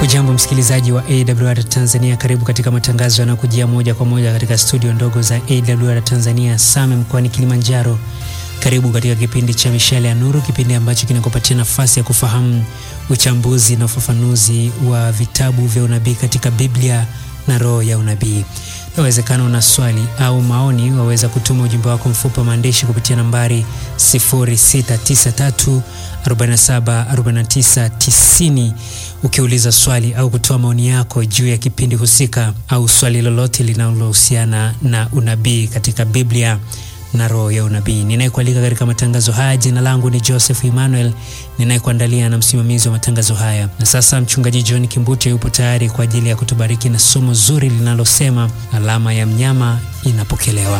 Hujambo msikilizaji wa AWR Tanzania, karibu katika matangazo yanayokujia moja kwa moja katika studio ndogo za AWR Tanzania Same mkoani Kilimanjaro. Karibu katika kipindi cha Mishale ya Nuru, kipindi ambacho kinakupatia nafasi ya kufahamu uchambuzi na ufafanuzi wa vitabu vya unabii katika Biblia na roho ya unabii. Inawezekana una swali au maoni, waweza kutuma ujumbe wako mfupi wa maandishi kupitia nambari 0693474990 ukiuliza swali au kutoa maoni yako juu ya kipindi husika au swali lolote linalohusiana na unabii katika Biblia na roho ya unabii. Ninayekualika katika matangazo haya, jina langu ni Joseph Emmanuel, ninayekuandalia na msimamizi wa matangazo haya. Na sasa mchungaji John Kimbute yupo tayari kwa ajili ya kutubariki na somo zuri linalosema alama ya mnyama inapokelewa.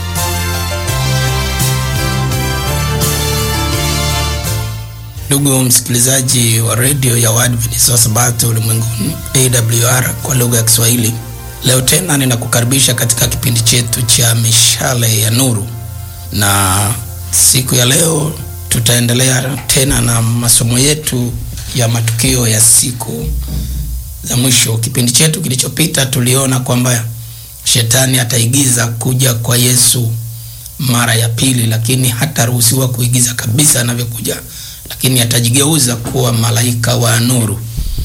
Ndugu msikilizaji wa radio ya Waadventista wa Sabato ulimwenguni AWR kwa lugha ya Kiswahili, leo tena ninakukaribisha katika kipindi chetu cha Mishale ya Nuru. Na siku ya leo tutaendelea tena na masomo yetu ya matukio ya siku za mwisho. Kipindi chetu kilichopita tuliona kwamba shetani ataigiza kuja kwa Yesu mara ya pili, lakini hataruhusiwa kuigiza kabisa anavyokuja, lakini atajigeuza kuwa malaika wa nuru.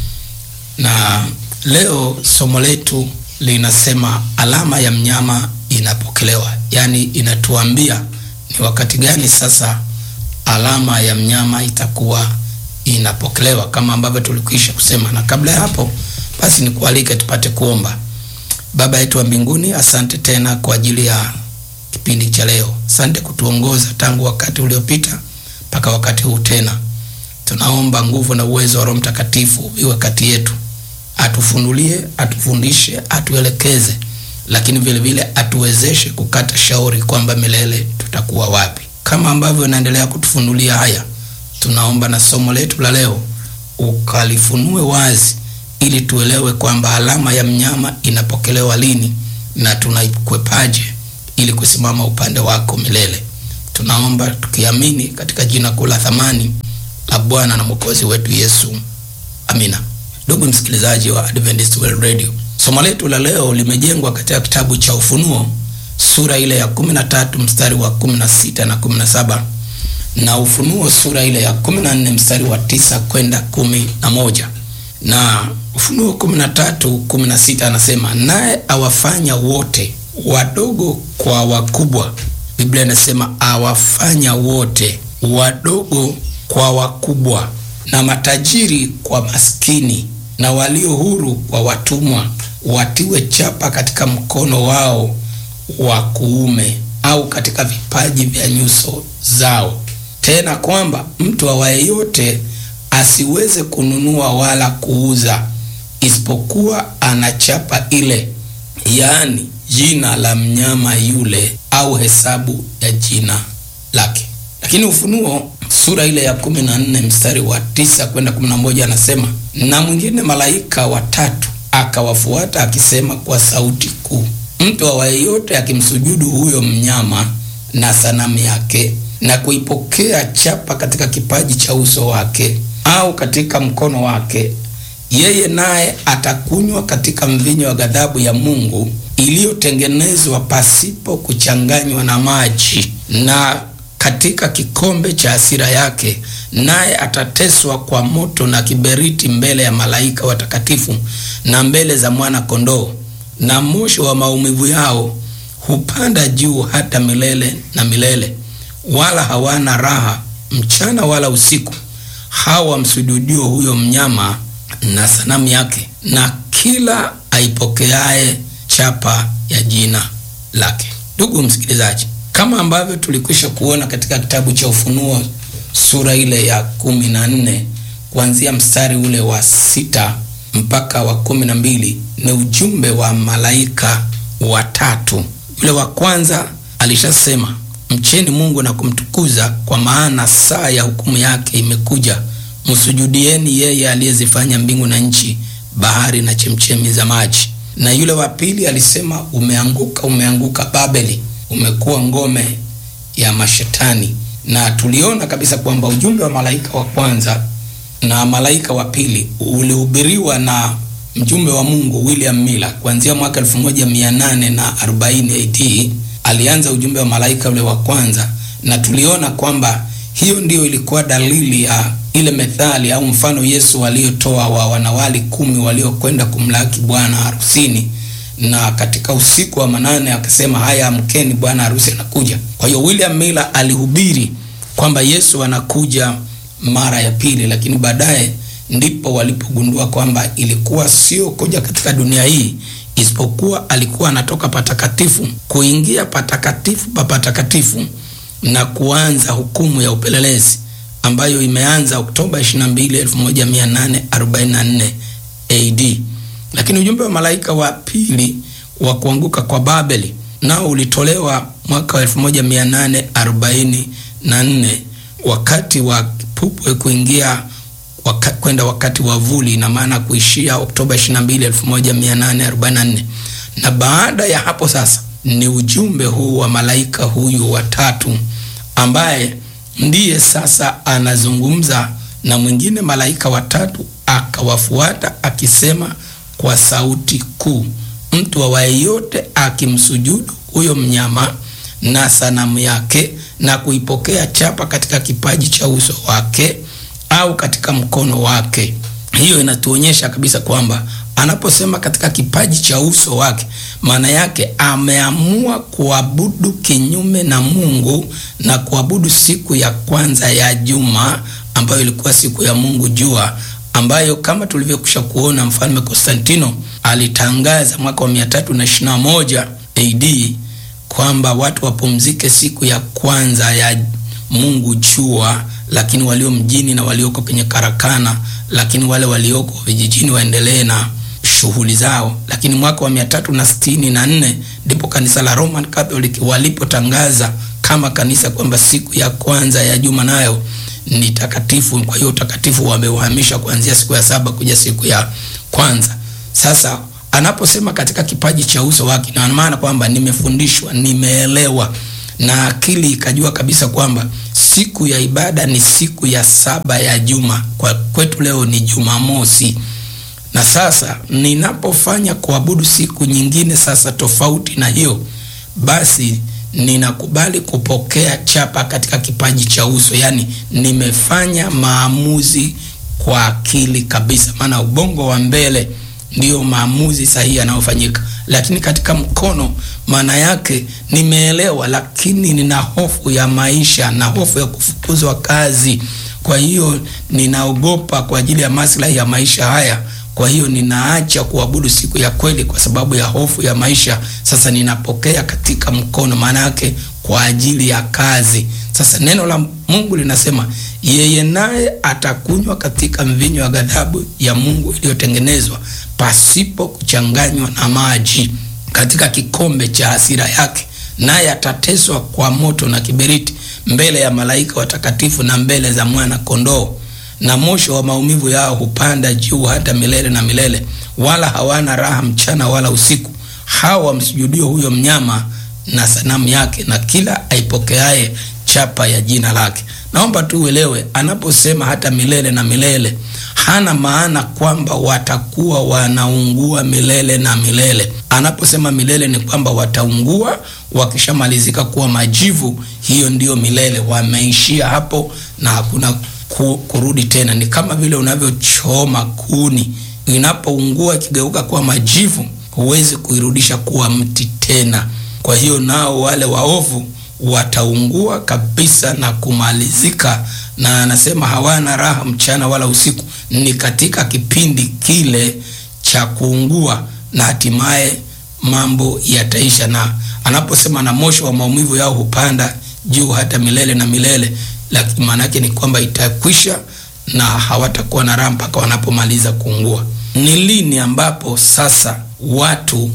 Na leo somo letu linasema alama ya mnyama inapokelewa. Yani inatuambia ni wakati gani sasa alama ya mnyama itakuwa inapokelewa, kama ambavyo tulikwisha kusema. Na kabla ya hapo basi nikualike tupate kuomba. Baba yetu wa mbinguni, asante tena kwa ajili ya kipindi cha leo. Asante kutuongoza tangu wakati uliopita mpaka wakati huu tena. Tunaomba nguvu na uwezo wa Roho Mtakatifu iwe kati yetu. Atufunulie, atufundishe, atuelekeze, lakini vile vile atuwezeshe kukata shauri kwamba milele tutakuwa wapi. Kama ambavyo unaendelea kutufunulia haya, tunaomba na somo letu la leo ukalifunue wazi, ili tuelewe kwamba alama ya mnyama inapokelewa lini na tunaikwepaje ili kusimama upande wako milele. Tunaomba tukiamini katika jina kuu la thamani la Bwana na Mwokozi wetu Yesu. Amina. Ndugu msikilizaji wa Adventist World Radio, somo letu la leo limejengwa katika kitabu cha Ufunuo sura ile ya 13 mstari wa 16 na 17, na Ufunuo sura ile ya 14 mstari wa 9 kwenda 11. Na Ufunuo 13:16 anasema, naye awafanya wote wadogo kwa wakubwa. Biblia inasema awafanya wote wadogo kwa wakubwa, na matajiri kwa maskini, na walio huru kwa watumwa, watiwe chapa katika mkono wao wa kuume au katika vipaji vya nyuso zao, tena kwamba mtu awaye yote asiweze kununua wala kuuza, isipokuwa anachapa ile, yaani jina la mnyama yule au hesabu ya jina lake. Lakini Ufunuo sura ile ya 14 mstari wa 9 kwenda 11 anasema, na mwingine malaika watatu akawafuata akisema kwa sauti kuu, mtu awaye yote akimsujudu huyo mnyama na sanamu yake, na kuipokea chapa katika kipaji cha uso wake au katika mkono wake, yeye naye atakunywa katika mvinyo wa ghadhabu ya Mungu, iliyotengenezwa pasipo kuchanganywa na maji, na katika kikombe cha hasira yake, naye atateswa kwa moto na kiberiti mbele ya malaika watakatifu na mbele za mwana kondoo, na moshi wa maumivu yao hupanda juu hata milele na milele, wala hawana raha mchana wala usiku, hawa msujudio huyo mnyama na sanamu yake, na kila aipokeaye chapa ya jina lake. Ndugu msikilizaji, kama ambavyo tulikwisha kuona katika kitabu cha Ufunuo sura ile ya 14 kuanzia mstari ule wa 6 mpaka wa 12, ni ujumbe wa malaika watatu. Yule wa kwanza alishasema, mcheni Mungu na kumtukuza, kwa maana saa ya hukumu yake imekuja. Msujudieni yeye aliyezifanya mbingu na nchi, bahari na chemchemi za maji. Na yule wa pili alisema, umeanguka, umeanguka Babeli, umekuwa ngome ya mashetani. Na tuliona kabisa kwamba ujumbe wa malaika wa kwanza na malaika wa pili ulihubiriwa na mjumbe wa Mungu William Miller kuanzia mwaka 1840 AD. Alianza ujumbe wa malaika ule wa kwanza, na tuliona kwamba hiyo ndio ilikuwa dalili ya ile methali au mfano Yesu aliotoa wa wanawali 10 waliokwenda kumlaki bwana harusini, na katika usiku wa manane akasema, haya amkeni, bwana harusi anakuja. Kwa hiyo William Miller alihubiri kwamba Yesu anakuja mara ya pili, lakini baadaye ndipo walipogundua kwamba ilikuwa sio kuja katika dunia hii, isipokuwa alikuwa anatoka patakatifu kuingia patakatifu pa patakatifu na kuanza hukumu ya upelelezi ambayo imeanza Oktoba 22, 1844 AD. Lakini ujumbe wa malaika wa pili wa kuanguka kwa Babeli nao ulitolewa mwaka wa 1844 wakati wa kipupwe kuingia kwenda wakati wa vuli, na maana kuishia Oktoba 22, 1844. Na baada ya hapo sasa ni ujumbe huu wa malaika huyu wa tatu ambaye ndiye sasa anazungumza na mwingine malaika wa tatu akawafuata akisema kwa sauti kuu, mtu awaye yote akimsujudu huyo mnyama na sanamu yake na kuipokea chapa katika kipaji cha uso wake au katika mkono wake. Hiyo inatuonyesha kabisa kwamba anaposema katika kipaji cha uso wake, maana yake ameamua kuabudu kinyume na Mungu na kuabudu siku ya kwanza ya juma ambayo ilikuwa siku ya Mungu jua, ambayo kama tulivyokusha kuona Mfalme Konstantino alitangaza mwaka wa 321 AD kwamba watu wapumzike siku ya kwanza ya Mungu jua, lakini walio mjini na walioko kwenye karakana, lakini wale walioko vijijini waendelee na shughuli zao. Lakini mwaka wa 364 ndipo kanisa la Roman Catholic walipotangaza kama kanisa kwamba siku ya kwanza ya juma nayo ni takatifu. Kwa hiyo utakatifu wameuhamisha kuanzia siku ya 7 kuja siku ya kwanza. Sasa anaposema katika kipaji cha uso wake, na maana kwamba nimefundishwa, nimeelewa na akili ikajua kabisa kwamba siku ya ibada ni siku ya 7 ya juma. Kwa kwetu leo ni Jumamosi. Na sasa ninapofanya kuabudu siku nyingine sasa tofauti na hiyo, basi ninakubali kupokea chapa katika kipaji cha uso. Yani nimefanya maamuzi kwa akili kabisa, maana ubongo wa mbele ndio maamuzi sahihi yanayofanyika. Lakini katika mkono, maana yake nimeelewa, lakini nina hofu ya maisha na hofu ya kufukuzwa kazi. Kwa hiyo ninaogopa kwa ajili ya maslahi ya maisha haya. Kwa hiyo ninaacha kuabudu siku ya kweli kwa sababu ya hofu ya maisha. Sasa ninapokea katika mkono, maana yake kwa ajili ya kazi. Sasa neno la Mungu linasema yeye naye atakunywa katika mvinyo wa ghadhabu ya Mungu iliyotengenezwa pasipo kuchanganywa na maji katika kikombe cha hasira yake, naye atateswa kwa moto na kiberiti mbele ya malaika watakatifu na mbele za mwana kondoo. Na moshi wa maumivu yao hupanda juu hata milele na milele, wala hawana raha mchana wala usiku, hao wamsujudio huyo mnyama na sanamu yake na kila aipokeaye chapa ya jina lake. Naomba tu uelewe, anaposema hata milele na milele, hana maana kwamba watakuwa wanaungua milele na milele. Anaposema milele ni kwamba wataungua wakishamalizika kuwa majivu, hiyo ndiyo milele, wameishia hapo na hakuna kurudi tena. Ni kama vile unavyochoma kuni, inapoungua ikigeuka kuwa majivu, huwezi kuirudisha kuwa mti tena. Kwa hiyo nao wale waovu wataungua kabisa na kumalizika, na anasema hawana raha mchana wala usiku. Ni katika kipindi kile cha kuungua na hatimaye mambo yataisha. Na anaposema na moshi wa maumivu yao hupanda juu hata milele na milele, lakini maana yake ni kwamba itakwisha na hawatakuwa na raha mpaka wanapomaliza kuungua. Ni lini ambapo sasa watu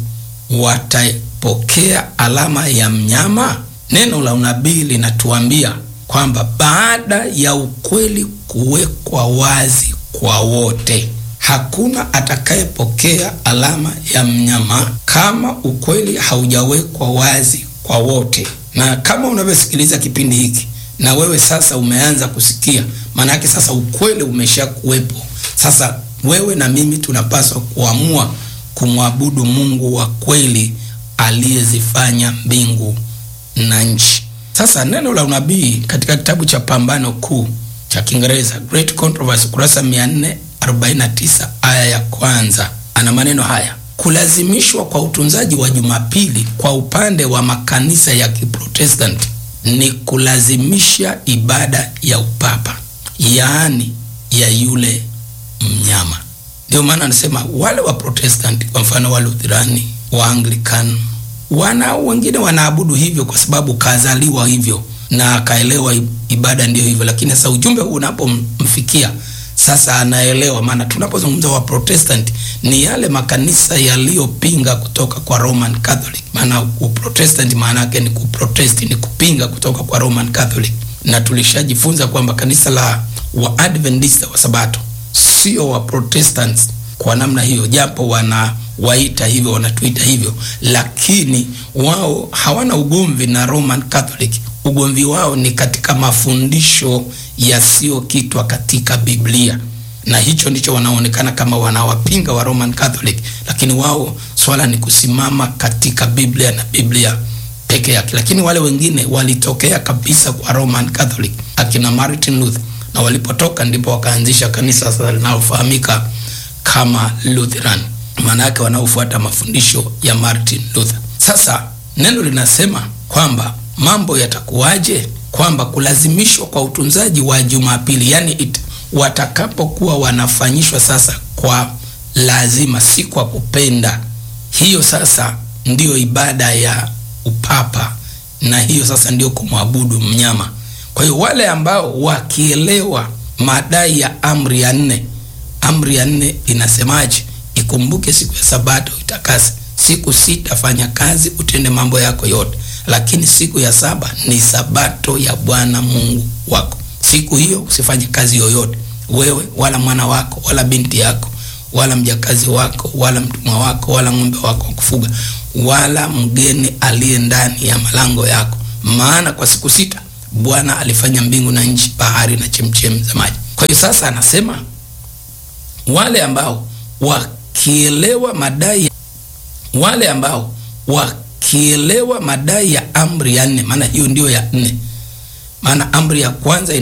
watapokea alama ya mnyama? Neno la unabii linatuambia kwamba baada ya ukweli kuwekwa wazi kwa wote, hakuna atakayepokea alama ya mnyama kama ukweli haujawekwa wazi kwa wote. Na kama unavyosikiliza kipindi hiki, na wewe sasa umeanza kusikia, maana yake sasa ukweli umesha kuwepo. Sasa wewe na mimi tunapaswa kuamua kumwabudu Mungu wa kweli aliyezifanya mbingu na nchi. Sasa neno la unabii katika kitabu cha Pambano Kuu cha Kiingereza, Great Controversy, kurasa 449 aya ya kwanza, ana maneno haya: kulazimishwa kwa utunzaji wa Jumapili kwa upande wa makanisa ya Kiprotestanti ni kulazimisha ibada ya upapa, yaani ya yule mnyama. Ndio maana anasema wale wa Protestanti, kwa mfano wa Lutherani, wa Anglican, wengine wanaabudu hivyo kwa sababu kazaliwa hivyo na akaelewa ibada ndio hivyo. Lakini sasa ujumbe huu unapomfikia sasa anaelewa, maana tunapozungumza wa Protestant ni yale makanisa yaliyopinga kutoka kwa Roman Catholic. Maana uprotestant maana yake ni kuprotest, ni kupinga kutoka kwa Roman Catholic. Na tulishajifunza kwamba kanisa la wa Adventista wa Sabato sio wa Protestants kwa namna hiyo, japo wanawaita hivyo, wanatuita hivyo, lakini wao hawana ugomvi na Roman Catholic. Ugomvi wao ni katika mafundisho yasiyokitwa katika Biblia, na hicho ndicho wanaonekana kama wanawapinga wa Roman Catholic, lakini wao swala ni kusimama katika Biblia na Biblia peke yake. Lakini wale wengine walitokea kabisa kwa Roman Catholic, akina Martin Luther, na walipotoka ndipo wakaanzisha kanisa sasa linalofahamika kama Lutheran, maana yake wanaofuata mafundisho ya Martin Luther. Sasa neno linasema kwamba mambo yatakuwaje, kwamba kulazimishwa kwa utunzaji wa Jumapili, yani watakapokuwa wanafanyishwa sasa kwa lazima, si kwa kupenda. Hiyo sasa ndiyo ibada ya upapa, na hiyo sasa ndiyo kumwabudu mnyama. Kwa hiyo wale ambao wakielewa madai ya amri ya 4, amri ya 4 inasemaje? Ikumbuke siku ya Sabato itakase, siku 6 fanya kazi utende mambo yako yote, lakini siku ya 7 ni Sabato ya Bwana Mungu wako. Siku hiyo usifanye kazi yoyote, wewe wala mwana wako wala binti yako wala mjakazi wako wala mtumwa wako wala ng'ombe wako wa kufuga wala mgeni aliye ndani ya malango yako, maana kwa siku 6 Bwana alifanya mbingu na nchi, bahari na chemchem za maji. Kwa hiyo sasa anasema wale ambao wakielewa madai ya amri ya 4, maana hiyo ndio ya 4. Maana amri ya kwanza